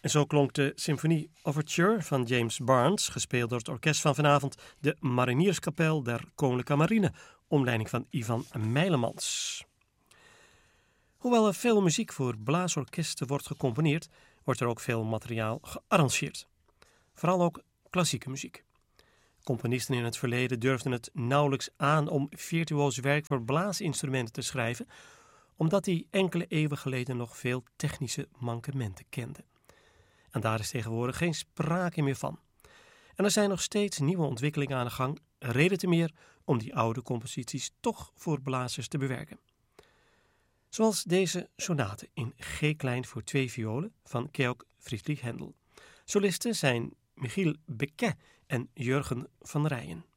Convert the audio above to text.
En zo klonk de Symfonie Overture van James Barnes, gespeeld door het orkest van vanavond, de Marinierskapel der Koninklijke Marine, onder leiding van Ivan Mijlemans. Hoewel er veel muziek voor blaasorkesten wordt gecomponeerd, wordt er ook veel materiaal gearrangeerd. Vooral ook klassieke muziek. Componisten in het verleden durfden het nauwelijks aan om virtuoos werk voor blaasinstrumenten te schrijven, omdat die enkele eeuwen geleden nog veel technische mankementen kenden. En daar is tegenwoordig geen sprake meer van. En er zijn nog steeds nieuwe ontwikkelingen aan de gang, reden te meer om die oude composities toch voor blazers te bewerken. Zoals deze sonate in G-klein voor 2 violen van Georg Friedrich Händel. Solisten zijn Michiel Bequet en Jurgen van Rijen.